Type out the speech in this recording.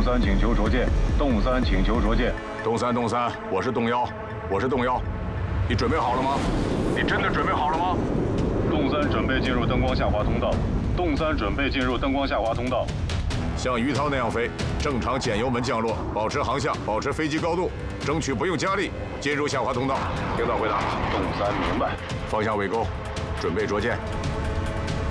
3请求着舰。洞3请求着舰。 洞3，我是洞1，我是洞1，你准备好了吗？你真的准备好了吗？ 洞3准备进入灯光下滑通道。洞3准备进入灯光下滑通道。 像于涛那样飞，正常减油门降落，保持航向，保持飞机高度，争取不用加力，进入下滑通道。 听到回答。洞3明白。 方向尾钩，准备着舰。